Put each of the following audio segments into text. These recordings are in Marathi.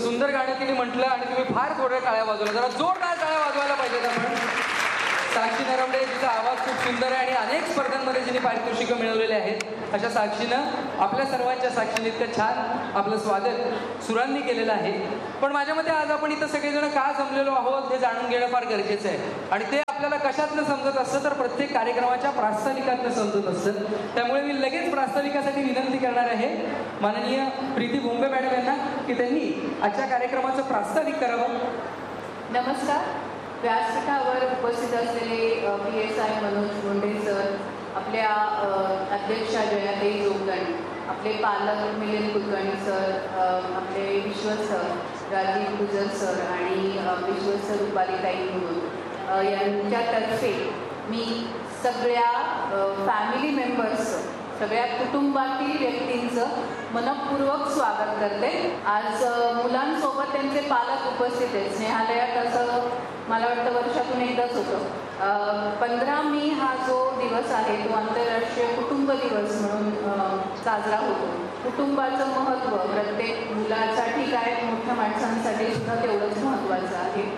सुंदर गाणं तिने म्हटलं आणि तुम्ही फार थोड्या टाळ्या वाजवल्या. जरा जोरदार टाळ्या वाजवायला पाहिजेत आपण. साक्षी नरवडे, जिचा आवाज खूप सुंदर आहे आणि अनेक स्पर्धांमध्ये जिने पारितोषिकं मिळवलेले आहेत, अशा साक्षीनं आपल्या सर्वांच्या साक्षीने इतकं छान आपलं स्वागत सुरांनी केलेलं आहे. पण माझ्या मते आज आपण इथं सगळेजण का जमलेलो आहोत हे जाणून घेणं फार गरजेचं आहे. आणि ते आपल्याला कशातनं समजत असतं तर प्रत्येक कार्यक्रमाच्या प्रास्ताविकातनं समजत असतं. त्यामुळे मी लगेच प्रास्ताविकासाठी विनंती करणार आहे माननीय प्रीती भोंबे मॅडम यांना की त्यांनी आजच्या कार्यक्रमाचं प्रास्ताविक करावं. नमस्कार. व्यासपीठावर उपस्थित असलेले PSI मनोज मुंडे सर, आपल्या अध्यक्षा जयाताई जोगदंड, आपले पालक मिलिंद कुलकर्णी सर, आपले विश्वस्त सर राजीव गुजर सर आणि विश्वस्त रुपालीताई म्हणून यांच्यातर्फे मी सगळ्या फॅमिली मेंबर्स, सगळ्या कुटुंबातील व्यक्तींचं मनपूर्वक स्वागत करते. आज मुलांसोबत त्यांचे पालक उपस्थित आहेत. स्नेहालयात असं मला वाटतं वर्षातून एकदाच होतं. 15 मे हा जो दिवस आहे तो आंतरराष्ट्रीय कुटुंब दिवस म्हणून साजरा होतो. कुटुंबाचं महत्त्व प्रत्येक मुलासाठी काय, मोठ्या माणसांसाठी सुद्धा तेवढंच महत्त्वाचं आहे.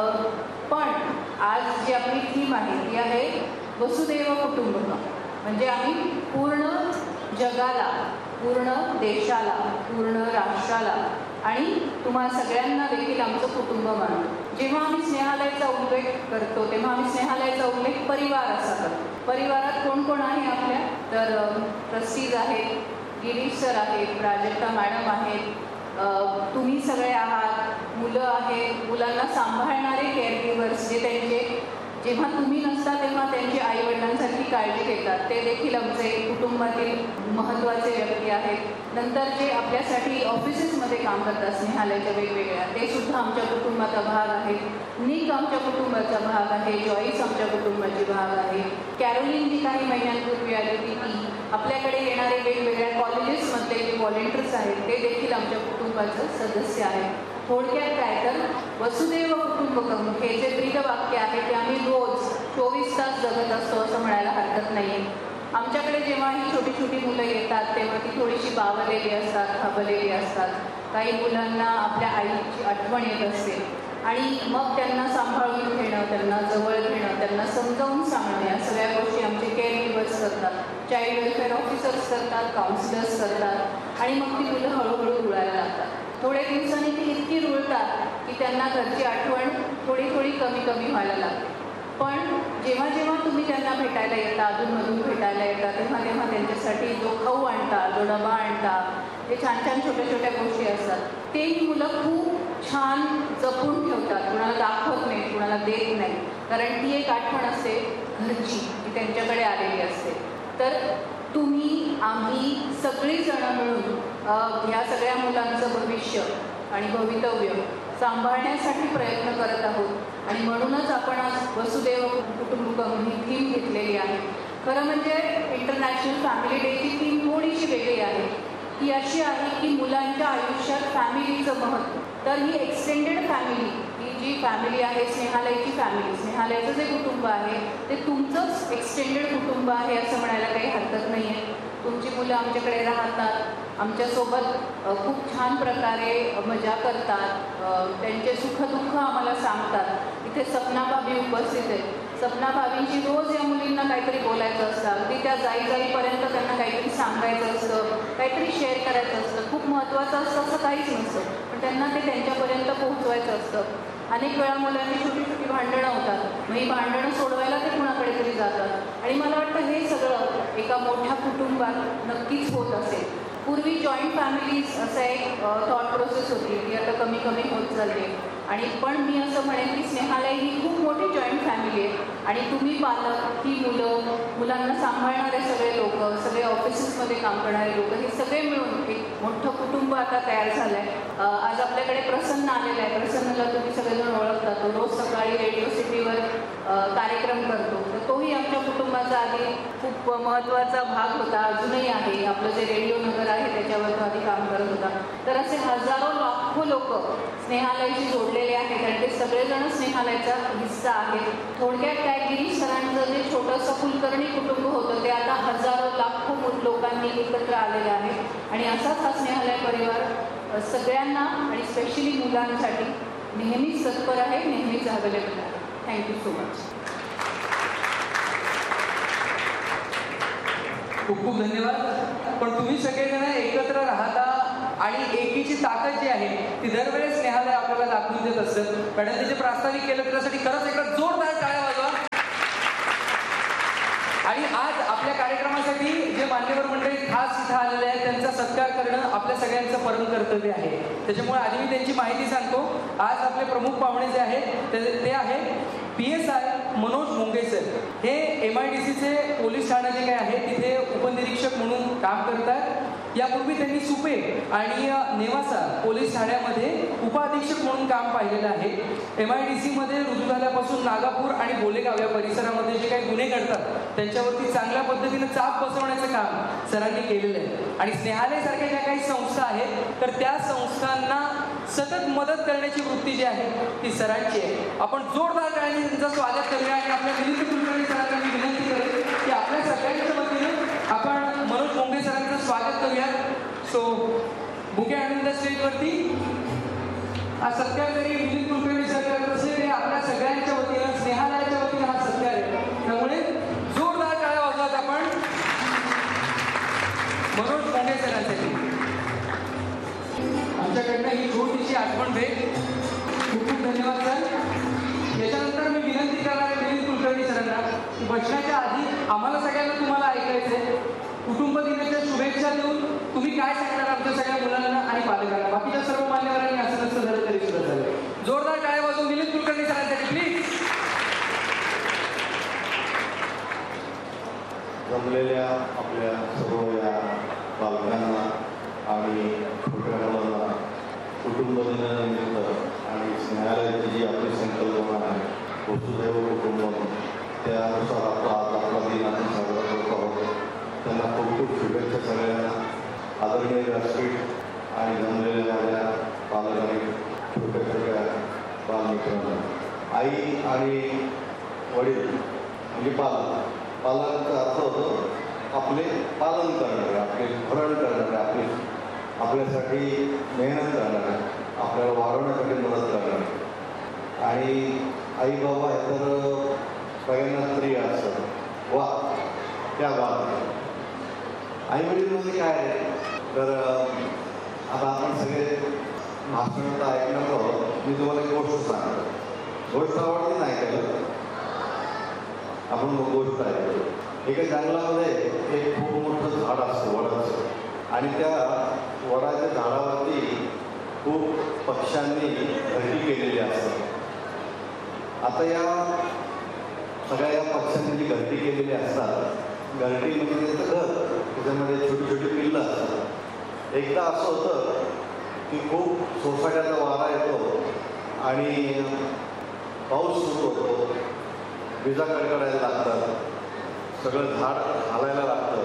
पण आज जी आपली थीम आहे ती आहे वसुदैव कुटुंबकम. म्हणजे आम्ही पूर्ण जगाला, पूर्ण देशाला, पूर्ण राष्ट्राला आणि तुम्हा सगळ्यांना देखील आमचं कुटुंब मानतो. जेव्हा आम्ही स्नेहालयाचा उल्लेख करतो तेव्हा आम्ही स्नेहालयाचा उल्लेख परिवार असा करतो. परिवारात कोण कोण आहे आपल्या, तर ट्रस्टीज आहेत, गिरीश सर आहेत, प्राजक्ता मॅडम आहेत, तुम्ही सगळे आहात, मुलं आहेत, मुलांना सांभाळणारे केअरगिव्हर्स जे त्यांचे जेव्हा तुम्ही नसता तेव्हा त्यांची आईवडिलांसारखी काळजी घेतात, ते देखील आमचे कुटुंबातील महत्त्वाचे व्यक्ती आहेत. नंतर जे आपल्यासाठी ऑफिसेसमध्ये काम करतात स्नेहालयाच्या वेगवेगळ्या, ते सुद्धा आमच्या कुटुंबाचा भाग आहे. निक आमच्या कुटुंबाचा भाग आहे, जॉईस आमच्या कुटुंबाची भाग आहे. कॅरोलिन जी काही महिन्यांपूर्वी आली होती ती, आपल्याकडे येणारे वेगवेगळ्या कॉलेजेसमधले जे व्हॉलेंटियर्स आहेत ते देखील आमच्या कुटुंबाचं सदस्य आहेत. थोडक्यात काय तर वसुदैव कुटुंबकम हे जे ब्रीदवाक्य आहे ते आम्ही रोज 24 तास जगत असतो असं म्हणायला हरकत नाही आहे. आमच्याकडे जेव्हा ही छोटी छोटी मुलं येतात तेव्हा ती थोडीशी बावरलेली असतात, खाबलेली असतात. काही मुलांना आपल्या आईची आठवण येत असते आणि मग त्यांना सांभाळून घेणं, त्यांना जवळ घेणं, त्यांना समजावून सांगणं, या सगळ्या गोष्टी आमचे केअरगिव्हर्स करतात. चाइल्ड वेलफेअर ऑफिसर्स करतात, काउन्सिलर्स करतात आणि मग ती मुलं हळूहळू रुळायला लागतात. थोड्या दिवसांनी ती इतकी रुळतात की त्यांना घरची आठवण थोडी थोडी कमी कमी व्हायला लागते. पण जेव्हा जेव्हा तुम्ही त्यांना भेटायला येता, अधूनमधून भेटायला येता, तेव्हा तेव्हा त्यांच्यासाठी जो खाऊ आणता, जो डबा आणता, ते छान छान छोट्या छोट्या गोष्टी असतात, ते ही मुलं खूप छान जपून ठेवतात. कुणाला दाखवत नाही, कुणाला देत नाही, कारण ती एक आठवण असते घरची, ती त्यांच्याकडे आलेली असते. तर तुम्ही, आम्ही सगळीजण मिळून ह्या सगळ्या मुलांचं भविष्य आणि भवितव्य सांभाळण्यासाठी प्रयत्न करत आहोत आणि म्हणूनच आपण आज वसुदैव कुटुंबकम ही थीम घेतलेली आहे. खरं म्हणजे इंटरनॅशनल फॅमिली डेची थीम थोडीशी वेगळी आहे. ती अशी आहे की मुलांच्या आयुष्यात फॅमिलीचं महत्त्व. तर ही एक्सटेंडेड फॅमिली, ही जी फॅमिली आहे स्नेहालयाची फॅमिली, स्नेहालयाचं जे कुटुंब आहे ते तुमचंच एक्सटेंडेड कुटुंब आहे असं म्हणायला काही हरकत नाही आहे. तुमची मुलं आमच्याकडे राहतात, आमच्यासोबत खूप छान प्रकारे मजा करतात, त्यांचे सुखदुःख आम्हाला सांगतात. इथे सपना भाभी उपस्थित आहेत. सपना भाभींची रोज या मुलींना काहीतरी बोलायचं असतं, अगदी त्या जाईपर्यंत त्यांना काहीतरी सांगायचं असतं, काहीतरी शेअर करायचं असतं. खूप महत्त्वाचं असतं असं काहीच नसतं, पण त्यांना ते त्यांच्यापर्यंत पोहोचवायचं असतं. अनेक वेळा मुलांनी छोटी छोटी भांडणं होतात, मग ही भांडणं सोडवायला ते कुणाकडे तरी जातात आणि मला वाटतं हे सगळं एका मोठ्या कुटुंबात नक्कीच होत असेल. पूर्वी जॉईंट फॅमिलीज असं एक थॉट प्रोसेस होती, ती आता कमी कमी होत चालली आहे. आणि पण मी असं म्हणेन की स्नेहालय ही खूप मोठी जॉईंट फॅमिली आहे आणि तुम्ही पालक, ही मुलं, मुलांना सांभाळणारे सगळे लोक, सगळे ऑफिसेसमध्ये काम करणारे लोक, हे सगळे मिळून एक मोठं कुटुंब आता तयार झालं आहे. आज आपल्याकडे प्रसन्न आलेलं आहे. प्रसन्नला तुम्ही सगळेजण ओळखता, तो रोज सकाळी रेडिओ सिटीवर कार्यक्रम करतो. तर तोही आमच्या कुटुंबाचा आधी खूप महत्त्वाचा भाग होता, अजूनही आहे. आपलं जे रेडिओ नगर आहे त्याच्यावर तो आधी काम करत होता. तर असे हजारो लाखो लोक स्नेहालयाशी जोडलेले आहेत आणि ते सगळेजण स्नेहालयाचा हिस्सा आहेत. थोडक्यात काय, गिरीश सरांचं जे छोटंसं कुलकर्णी कुटुंब होतं ते आता हजारो लाखो लोकांनी एकत्र आलेलं आहे आणि असाच हा स्नेहालय परिवार सगळ्यांना आणि स्पेशली मुलांसाठी नेहमीच तत्पर आहे, नेहमीच अवेलेबल आहे. Thank you so much. खूप खूप धन्यवाद. पण तुम्ही सगळेजण एकत्र राहता आणि एकीची ताकद जी आहे ती दरवेळेस स्नेहालय आपल्याला दाखवून देत असतं. मॅडम तिचे प्रास्ताविक केलं त्यासाठी खरंच एकदा जोरदार टाळ्या वाजवा. आणि आज आपल्या कार्यक्रमासाठी जे मान्यवर मंडळी खास इथं आलेले आहेत त्यांचा सत्कार करणं आपल्या सगळ्यांचं परम कर्तव्य आहे. त्याच्यामुळे आधी मी त्यांची माहिती सांगतो. आज आपले प्रमुख पाहुणे जे आहेत ते आहे PSI मनोज मुंगे सर. हे MIDCचे पोलीस ठाणे जे काही आहे तिथे उपनिरीक्षक म्हणून काम करतात. यापूर्वी त्यांनी सुपे आणि नेवासा पोलीस ठाण्यामध्ये उपअधीक्षक म्हणून काम पाहिलेलं आहे. MIDC मध्ये रुजू झाल्यापासून नागापूर आणि बोलेगाव या परिसरामध्ये जे काही गुन्हे घडतात त्यांच्यावरती चांगल्या पद्धतीने चाप बसवण्याचं काम सरांनी केलेलं आहे. आणि स्नेहालय सारख्या ज्या काही संस्था आहेत तर त्या संस्थांना सतत मदत करण्याची वृत्ती जी आहे ती सरांची आहे. आपण जोरदार टाळ्यांनी त्यांचं स्वागत करूया आणि आपल्या मिलिंद कुलकर्णी सरांना मी विनंती करेन की आपल्या सगळ्यांच्या वतीनं आपण मनोज मुंगे सरांचं स्वागत करूया. सो बुके आणून त्या स्टेजवरती हा सत्कार तरी मिलिंद कुलकर्णी सर करत असेल. आपल्या सगळ्यांच्या वतीनं स्नेहालयाच्या वतीनं हा सत्कार आहे. त्यामुळे जोरदार टाळ्या वाजवत आपण मनोज मुंगे सरांसाठी. आमच्याकडनं ही छोटीशी आठवण भेट. खूप खूप धन्यवाद सर. याच्यानंतर मी विनंती करणार आहे मिलिंद कुलकर्णी सरांना की बसण्याच्या आधी आम्हाला सगळ्यांना तुम्हाला ऐकायचंय. कुटुंब दिनाच्या शुभेच्छा देऊन तुम्ही काय सांगणार आमच्या सगळ्या मुलांना आणि पालकांना. बाकीच्या सर्व मान्यवरांनी असं नसतं झालं तरी सुद्धा झालं. जोरदार टाळ्या वाजवून मिलिंद कुलकर्णी सरांसाठी प्लीज. जमलेल्या आपल्या सर्व या पालकांना आणि छोट्या मुलांना कुटुंब दिनानिमित्त आणि स्नेहालयाची जी आपली संकल्पना आहे वसुधैव कुटुंबम त्यानुसार आपला दिन आपण साजरा करत आहोत. त्यांना खूप खूप शुभेच्छा सगळ्यांना. आदरणीय व्यासपीठ आणि जमलेल्या माझ्या पालकांनी छोट्या छोट्या बालमित्रांना आई आणि वडील म्हणजे पालकांचा अर्थ होतो आपले पालन करणारे, आपले भरण करणारे, आपल्यासाठी मेहनत करणारे, आपल्याला वाढवण्यासाठी मदत करणारे. आणि आई बाबा हे तर सगळ्यांना स्त्री असतात. वा त्या बाबा आई वडीलमध्ये काय आहे तर आता आपण सगळे भाषण ऐकणार आहोत. मी तुम्हाला एक गोष्ट सांगतो. गोष्ट आवडली नाही ऐकायला. आपण गोष्ट ऐकतो. एका जंगलामध्ये एक खूप मोठं झाड असतं वडाचं आणि त्या वडाच्या झाडावरती खूप पक्ष्यांनी घरटी केलेली असतात. आता या सगळ्या या पक्ष्यांनी जी घरटी केलेली असतात घरटी म्हणजे त्याचं घर त्याच्यामध्ये छोटी छोटी पिल्लं असतात. एकदा असं होतं की खूप सोसाट्याचा वारा येतो आणि पाऊस सुरू होतो. विजा कडकडायला लागतात. सगळं झाड हालायला लागतं.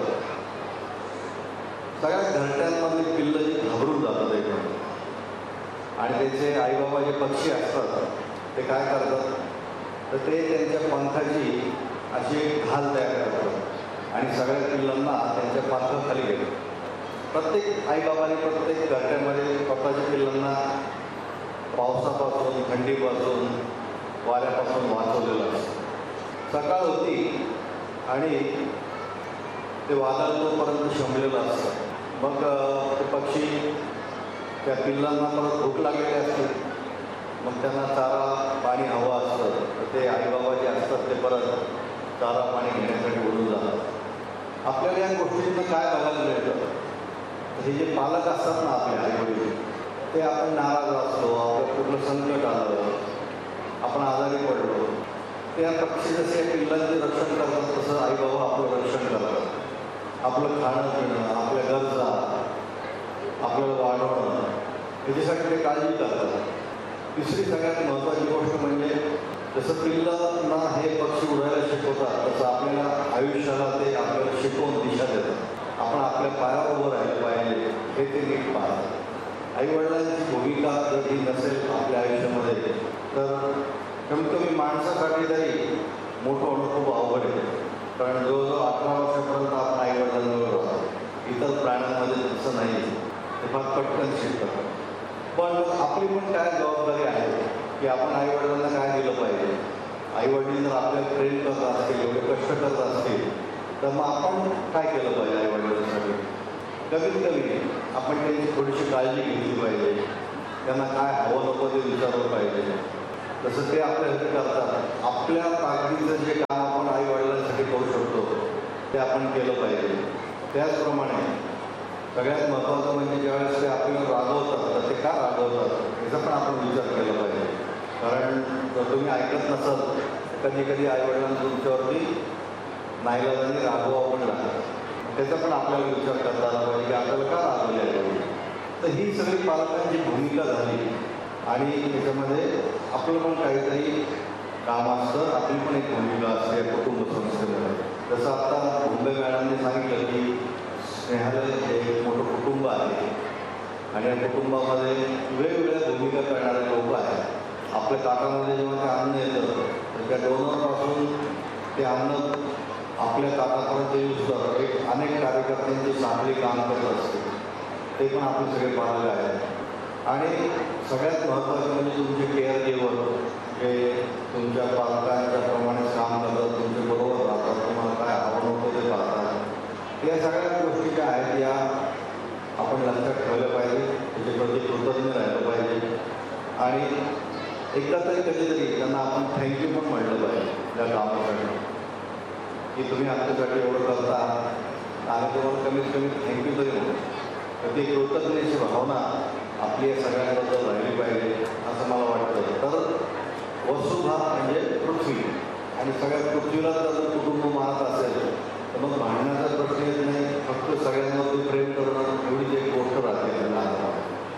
सगळ्या घरट्यांमधली पिल्लं जी घाबरून जातात एकदम. आणि त्याचे आईबाबा जे पक्षी असतात ते काय करतात तर ते त्यांच्या पंखाची अशी एक घाल तयार करतात आणि सगळ्या पिल्लांना त्यांच्या पंखाखाली घेतात. प्रत्येक आईबाबाने प्रत्येक घरट्यामध्ये स्वतःच्या पिल्लांना पावसापासून थंडीपासून वाऱ्यापासून वाचवलेलं असतं. सकाळ होती आणि ते वादळ तोपर्यंत शमलेलं असतं. मग ते पक्षी त्या पिल्लांना परत भूक लागलेली असते. मग त्यांना चारा पाणी हवं असतं तर ते आईबाबा जे असतात ते परत चारा पाणी घेण्यासाठी उडून जातात. आपल्याला या गोष्टींना काय बघायला मिळतं हे जे पालक असतात ना आपले आईवडील ते आपण नाराज असतो. आपलं कुठलं संकट आलं, आपण आजारी पडलो, त्या पक्षी जसे पिल्लांचे रक्षण करतात तसं आईबाबा आपलं रक्षण करतात. आपलं खाणं पिणं, आपल्या गरजा, आपल्याला वाढवणं याच्यासाठी ते काळजी करतात. तिसरी सगळ्यात महत्त्वाची गोष्ट म्हणजे जसं पिल्लांना हे पक्षी उडायला शिकवतात तसं आपल्याला आयुष्याला ते आपल्याला शिकवून दिशा देतात. आपण आपल्या पायावर उभं राहिलं पाहिजे हे ते नीट पाहतात. आईवडिलांची भूमिका जर ही नसेल आपल्या आयुष्यामध्ये तर कमीत कमी माणसासाठी तरी मोठं होणं खूप अवघड आहे. कारण जवळजवळ 18 वर्षापर्यंत आपण आईवडिलांबरोबर राहतो. इतर प्राण्यांमध्ये तसं नाही. ते फार पटकन शिकतात. पण आपली पण काय जबाबदारी आहे की आपण आईवडिलांना काय दिलं पाहिजे. आईवडील जर आपल्याला ट्रेन करत असतील, एवढे कष्ट करत असतील, तर मग आपण काय केलं पाहिजे आईवडिलांसाठी. कमीत कमी आपण त्यांची थोडीशी काळजी घेतली पाहिजे. त्यांना काय हवं नको ते विचारलं पाहिजे. तसं ते आपल्यासाठी करतात. आपल्या ताकदीचं जे काम आपण आईवडिलांसाठी करू शकतो ते आपण केलं पाहिजे. त्याचप्रमाणे सगळ्यात महत्त्वाचं म्हणजे ज्यावेळेस ते आपल्याला रागवतात तर ते का रागवतात याचा पण आपण विचार केला पाहिजे. कारण जर तुम्ही ऐकत नसाल कधी कधी आईवडिलांना तुमच्यावरती नाईलाजाने रागवावं पण लागतं. त्याचा पण आपल्याला विचार करता आला पाहिजे की आपल्याला का रागवले आहे. तर ही सगळी पालकांची भूमिका झाली आणि त्याच्यामध्ये आपलं पण काहीतरी काम असतं, आपली पण एक भूमिका असते कुटुंब संस्थेमध्ये. जसं आता मुंबई मॅडमने सांगितलं की स्नेहालय हे एक मोठं कुटुंब आहे आणि या कुटुंबामध्ये वेगवेगळ्या भूमिका करणारे लोक आहेत. आपल्या ताटामध्ये जेव्हा ते अन्न येतं तर त्या डोनरपासून ते अन्न आपल्या ताटापर्यंत येऊन एक अनेक कार्यकर्त्यांची साखळी काम करत असते. ते पण आपले सगळे पालक आहेत. आणि सगळ्यात महत्त्वाचं म्हणजे तुमचे केअर गिव्हर जे तुमच्या पालकांच्या प्रमाणे काम करतात, तुमच्या बरोबर राहतात, तुम्हाला काय हवं नको ते पाहतात. या सगळ्या गोष्टी ज्या आहेत या आपण लक्षात ठेवल्या पाहिजे. त्याच्याप्रती कृतज्ञ राहिलं पाहिजे आणि एकदा तरी कधीतरी त्यांना आपण थँक्यू पण म्हटलं पाहिजे त्या कामासाठी की तुम्ही आमच्यासाठी एवढं करता आणि तुम्हाला कमीत कमी थँक्यू तरी म्हणू. तर ती कृतज्ञतेची भावना आपली सगळ्यांबद्दल राहिली पाहिजे असं मला वाटतं. तर वसुधा म्हणजे पृथ्वी आणि सगळ्या पृथ्वीला जर कुटुंब मानत असेल तर मग भांडण्याचा प्रश्न येत नाही. फक्त सगळ्यांमध्ये प्रेम करणं एवढीच एक गोष्ट राहते लहान.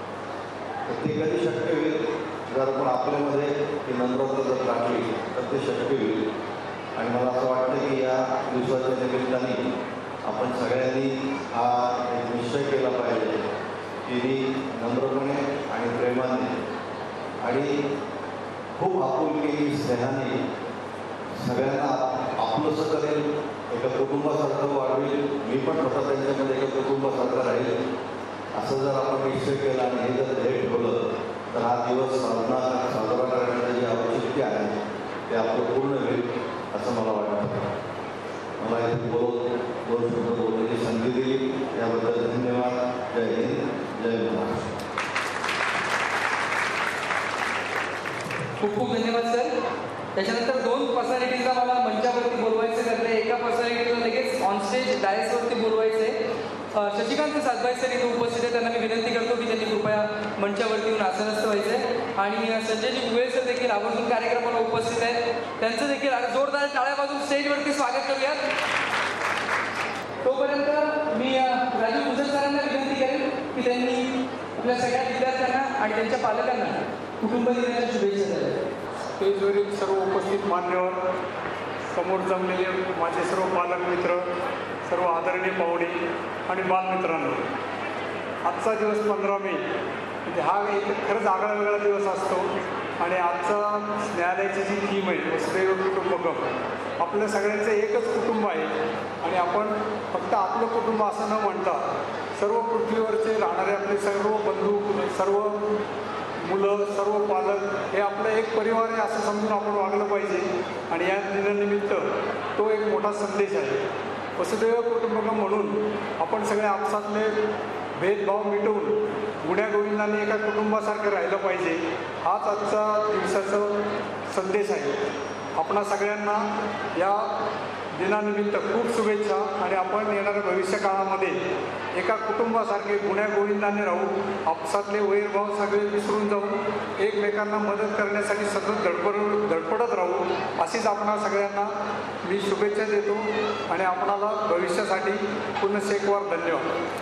तर ते कधी शक्य होईल जर आपण आपल्यामध्ये ती नम्रता जर टाकली तर ते शक्य होईल. आणि मला असं वाटतं की या दिवसाच्या निमित्ताने आपण सगळ्यांनी हा एक निश्चय केला पाहिजे की नम्रपणे आणि प्रेमाने आणि खूप आपुलकी स्नेहाने सगळ्यांना आपलंसं करेल, एका कुटुंबासारखं वाढवेल. मी पण स्वतः त्यांच्यामध्ये एका कुटुंबासारखं राहील असं जर आपण निश्चय केला आणि हे जर ध्येय ठेवलं तर हा दिवस साजरा करण्याची जी आवश्यकता आहे ते आपलं पूर्ण होईल असं मला वाटतं. मला इथे दोन शब्द बोलण्याची संधी दिली त्याबद्दल धन्यवाद. जय हिंद, जय महाराष्ट्र. खूप खूप धन्यवाद सर. त्याच्यानंतर दोन पर्सनॅलिटीजला मला मंचावरती बोलवायचं करते. एका पर्सनॅलिटीला लगेच ऑनस्टेज डायसवरती बोलवायचे. शशिकांत सातभाई सर इथे उपस्थित आहेत. त्यांना मी विनंती करतो की त्यांनी कृपया मंचावरती येऊन आसनस्थ व्हायचे. आणि संजयजी गुगळे सर देखील आवर्जून कार्यक्रमाला उपस्थित आहेत. त्यांचं देखील जोरदार टाळ्या वाजून स्टेजवरती स्वागत करूयात. तोपर्यंत मी राजू भुजल सरांना विनंती करेन की त्यांनी आपल्या सगळ्या विद्यार्थ्यांना आणि त्यांच्या पालकांना कुटुंब दिनाच्या शुभेच्छा द्याव्या. स्टेजवरील सर्व उपस्थित मान्यवर, समोर जमलेले माझे सर्व पालक मित्र, सर्व आदरणीय पाहुणे आणि बालमित्रांनो, आजचा दिवस 15 मे म्हणजे हा एक खरंच आगळा वेगळा दिवस असतो. आणि आजचा न्यायालयाची जी थीम आहे वसुधैव कुटुंबकम, आपल्या सगळ्यांचं एकच कुटुंब आहे. आणि आपण फक्त आपलं कुटुंब असं न म्हणता सर्व पृथ्वीवरचे राहणारे आपले सर्व बंधू, सर्व मुलं, सर्व पालक हे आपलं एक परिवार आहे असं समजून आपण वागलं पाहिजे. आणि या दिनानिमित्त तो एक मोठा संदेश आहे. वसुधैव कुटुंबकम म्हणून आपण सगळे आपसातले भेदभाव मिटवून गुण्यागोविंदाने एका कुटुंबासारखं राहिलं पाहिजे, हाच आजचा दिवसाचा संदेश आहे. आपणा सगळ्यांना या दिनानिमित्त खूप शुभेच्छा. आणि आपण येणाऱ्या भविष्य काळामध्ये एका कुटुंबासारखे गुण्यागोविंदाने राहू, आपसातले वैरभाव सगळे विसरून जाऊन एकमेकांना मदत करण्यासाठी सतत धडपडत राहू, अशीच आपणा सगळ्यांना मी शुभेच्छा देतो. आणि आपणाला भविष्यासाठी पुन्हा शेकवार धन्यवाद.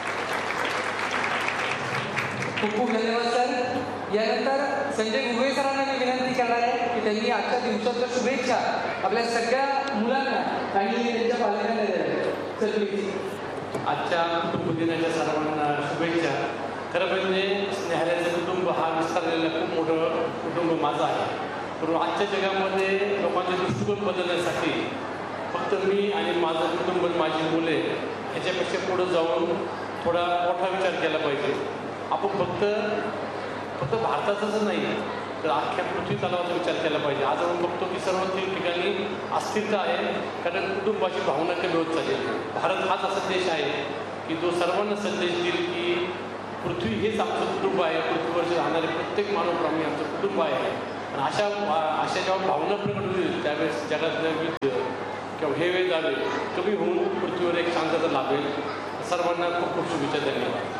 खूप खूप धन्यवाद सर. यानंतर संजय गुगळे सरांना मी विनंती करणार आहे की त्यांनी आजच्या दिवसाच्या शुभेच्छा आपल्या सगळ्या मुलांना आणि त्यांच्या पालकांना द्याव्या. Sir please. आजच्या कुटुंब दिनाच्या सर्वांना शुभेच्छा. खरं म्हणजे स्नेहालयाचं कुटुंब हा विस्तारलेलं खूप मोठं कुटुंब माझं आहे. परंतु आजच्या जगामध्ये लोकांचे दृष्टिकोन बदलण्यासाठी फक्त मी आणि माझं कुटुंब, माझी मुले ह्याच्यापेक्षा पुढं जाऊन थोडा मोठा विचार केला पाहिजे. आपण फक्त फक्त भारताचंच नाही तर अख्ख्या पृथ्वी तलावाचा विचार केला पाहिजे. आज आपण बघतो की सर्व ठिकाणी अस्थिरता आहे, कारण कुटुंबाची भावना कमी होत चालली. भारत हाच असा देश आहे की जो सर्वांना संदेश देईल की पृथ्वी हेच आमचं कुटुंब आहे, पृथ्वीवर राहणारे प्रत्येक मानव प्राणी आमचं कुटुंब आहे. आणि अशा जेव्हा भावना प्रकट होईल त्यावेळेस जगातलं युद्ध किंवा हे वेळ जावे कमी होऊन पृथ्वीवर एक शांतता लाभेल. सर्वांना खूप खूप शुभेच्छा. धन्यवाद.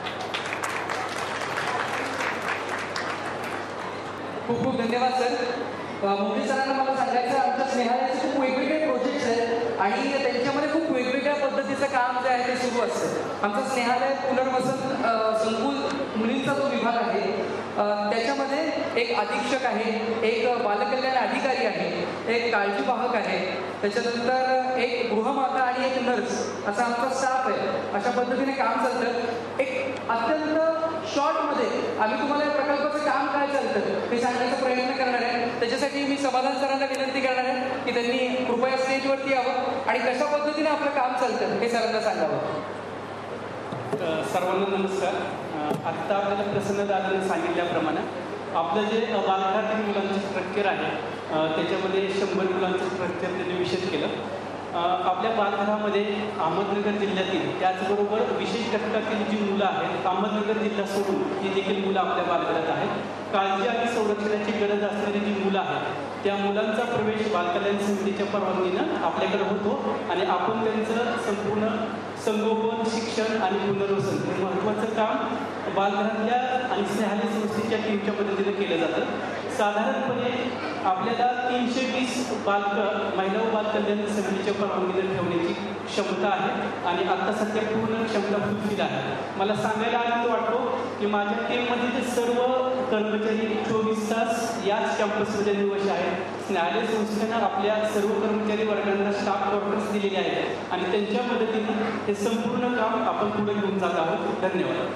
खूप खूप धन्यवाद सर. मोदी सरांना मला सांगायचं आमच्या स्नेहालयाचे खूप वेगवेगळे प्रोजेक्ट्स आहेत आणि त्यांच्यामध्ये खूप वेगवेगळ्या पद्धतीचं काम जे आहे ते सुरू असतं. आमचं स्नेहालय पुनर्वसन संकुल मुलींचा जो विभाग आहे त्याच्यामध्ये एक अधीक्षक आहे, एक बालकल्याण अधिकारी आहे, एक काळजीवाहक आहे, त्याच्यानंतर एक गृहमाता आणि एक नर्स असा आमचा स्टाफ आहे. अशा पद्धतीने काम चालतं. एक अत्यंत शॉर्टमध्ये आम्ही तुम्हाला या प्रकल्पाचं काम काय चालतं हे सांगण्याचा प्रयत्न करणार आहे. त्याच्यासाठी मी समाधान सरांना विनंती करणार आहे की त्यांनी कृपया स्टेजवरती यावं आणि कशा पद्धतीने आपलं काम चालतं हे सरांना सांगावं. सर्वांना नमस्कार. आत्ता आपल्याला प्रसन्न दादाने सांगितल्याप्रमाणे आपलं जे बालघरातील मुलांचं स्ट्रक्चर आहे त्याच्यामध्ये 100 मुलांचं स्ट्रक्चर त्यांनी विशेष केलं. आपल्या बालघरामध्ये अहमदनगर जिल्ह्यातील त्याचबरोबर विशेष घटकातील जी मुलं आहेत, अहमदनगर जिल्हा सोडून ही देखील मुलं आपल्या बालघरात आहेत. काळजी आणि संरक्षणाची गरज असलेली जी मुलं आहेत त्या मुलांचा प्रवेश बालकल्याण समितीच्या परवानगीनं आपल्याकडे होतो आणि आपण त्यांचं संपूर्ण संगोपन, शिक्षण आणि पुनर्वसन हे महत्त्वाचं काम बालघरातल्या आणि स्नेहालय संस्थेच्या टीमच्या पद्धतीनं केलं जातं. साधारणपणे आपल्याला 320 महिला व बालकल्याण समितीच्या परवानगीनं ठेवण्याची क्षमता आहे आणि आत्ता सध्या पूर्ण क्षमता फुलफिल आहे. मला सांगायला आनंद वाटतो की माझ्या टीममधील सर्व कर्मचारी 24 तास याच कॅम्पसमध्ये निवासी आहेत. स्नेहालय संस्थेनं आपल्या सर्व कर्मचारी वर्गांना स्टाफ क्वार्टर्स दिलेले आहेत आणि त्यांच्या मदतीने हे संपूर्ण काम आपण पुढे घेऊन जात आहोत. धन्यवाद.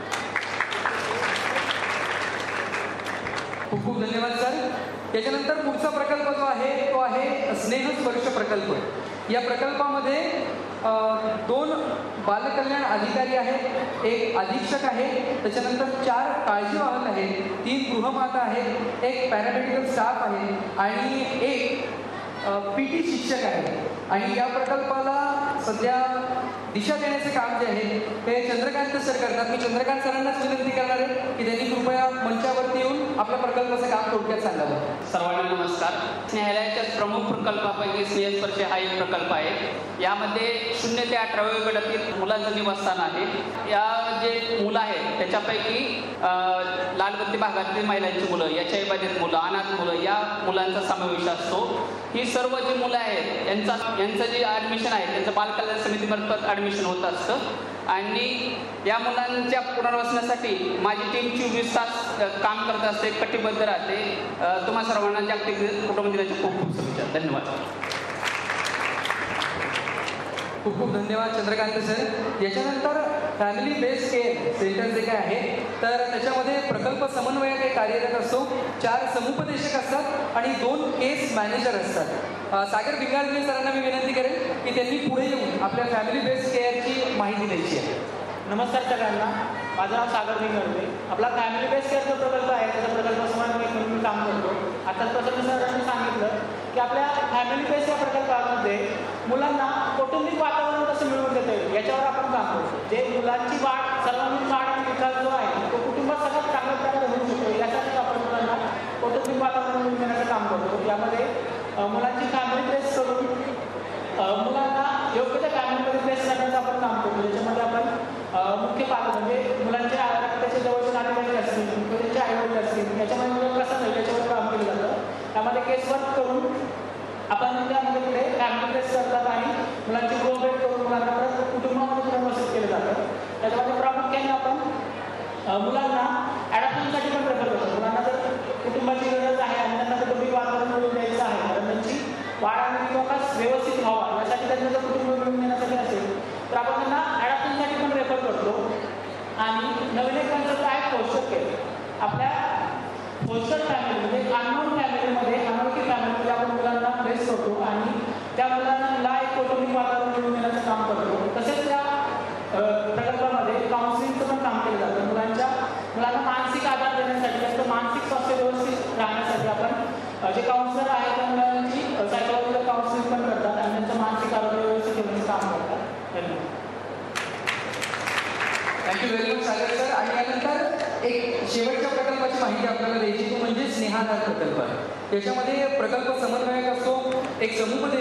खूप खूप धन्यवाद सर. याच्यानंतर पुढचा प्रकल्प जो आहे तो आहे स्नेहस्पर्श प्रकल्प. या प्रकल्पामध्ये 2 बालकल्याण अधिकारी आहेत, एक अधीक्षक आहे, त्याच्यानंतर 4 काळजीवाहक आहेत, 3 गृहमाता आहेत, एक पॅरामेडिकल स्टाफ आहे आणि एक PT शिक्षक आहे. आणि या प्रकल्पाला सध्या दिशा देण्याचे काम जे आहे ते चंद्रकांत सर करतात. मी चंद्रकांत सरांनाच विनंती करणार आहे की त्यांनी कृपया मंचावरती येऊन आपल्या प्रकल्पाचं काम थोडक्यात सांगावं. सर्वांना नमस्कार. स्नेहालयाच्या प्रमुख प्रकल्पापैकी स्नेहस्पर्श हा एक प्रकल्प आहे. यामध्ये 0 ते 18 वयोगटातील मुलांचं निवासस्थान आहे. या जे मुलं आहेत त्याच्यापैकी लालबत्ती भागातील महिलांची मुलं, याच्याही बाधित मुलं, अनाथ मुलं या मुलांचा समावेश असतो. ही सर्व जी मुलं आहेत यांचं जे ॲडमिशन आहे त्यांचं बालकल्याण समितीमार्फत ॲडमिशन होत असतं आणि या मुलांच्या पुनर्वसनासाठी माझी टीम 24 तास काम करत असते, कटिबद्ध राहते. तुम्हा सर्वांना जागतिक कुटुंब दिनाच्या खूप खूप शुभेच्छा. धन्यवाद. खूप खूप धन्यवाद चंद्रकांत सर. याच्यानंतर फॅमिली बेस्ड केअर सेंटर जे काय आहे तर त्याच्यामध्ये प्रकल्प समन्वयक एक कार्यरत असतो, 4 समुपदेशक असतात आणि 2 केस मॅनेजर असतात. सागर भिंगारवे सरांना मी विनंती करेन की त्यांनी पुढे येऊन आपल्या फॅमिली बेस्ड केअरची माहिती द्यायची आहे. नमस्कार सगळ्यांना. माझं नाव सागर भिंगारवे. आपला फॅमिली बेस्ड केअरचा प्रकल्प आहे, त्याचा प्रकल्प समन्वयक म्हणून मी काम करतो. आता प्रसन्न सरांनी सांगितलं की आपल्या फॅमिली बेस्ड या प्रकल्पामध्ये मुलांना कौटुंबिक वातावरण कसं मिळवून देता येईल याच्यावर आपण काम करतो. जे मुलांची वाढ, सर्वांगीण वाढ आणि विकास जो आहे तो कुटुंबात सगळ्यात चांगल्या प्रकारे होऊ शकतो यासाठी आपण मुलांना कौटुंबिक वातावरण मिळवून देण्याचं काम करतो. यामध्ये मुलांची फॅमिली प्लेस करून मुलांना योग्य त्या फॅमिलीमध्ये प्लेस करण्याचं आपण काम करतो. त्याच्यामध्ये आपण मुख्य पालक म्हणजे मुलांचे रक्ताचे जवळचे नातेवाईक असतील किंवा त्यांचे आईवडील असतील याच्यामध्ये मुलं कसं नाही याच्यावर काम केलं जातं. त्यामध्ये केस वर्क करून आपण त्यामध्ये पुढे फॅमिली प्लेस करतात आणि मुलांची ग्रोबेट करून मुलांना परत कुटुंबामध्ये पुनर्वसित केलं जातं. त्याच्यामध्ये प्रामुख्याने आपण मुलांना ॲडॉप्शनसाठी पण प्रेफर करतो. मुलांना जर कुटुंबाची गरज आहे आणि त्यांना कुटुंबिक वातावरण मिळून द्यायचं आहे कारण त्यांची वाढ आणि विकास व्यवस्थित व्हावा यासाठी त्यांना जर कुटुंब मिळून देण्यासाठी असेल तर आपण त्यांना ॲडॉप्शनसाठी पण रेफर करतो. आणि नवीन एक कन्सेप्ट आहे फोस्टर केअर. आपल्या फोस्टर फॅमिली म्हणजे अननोन फॅमिलीमध्ये, अनोळखी फॅमिलीमध्ये आपण मुलांना प्लेस करतो आणि त्या मुलांना एक कौटुंबिक वातावरण मिळून जे काउन्सिलर आहेत त्या मुलांची सायकोलॉजिकल काउन्सिलिंग पण करतात आणि त्यांचं मानसिक आरोग्य व्यवस्थित ठेवण्याचं काम करतात. धन्यवाद. थँक्यू व्हेरी मच सागर सर. आणि यानंतर एक शेवटच्या प्रकल्पाची माहिती आपल्याला द्यायची तो म्हणजे स्नेहाधार प्रकल्प. त्याच्यामध्ये प्रकल्प समन्वयक असतो, एक समूह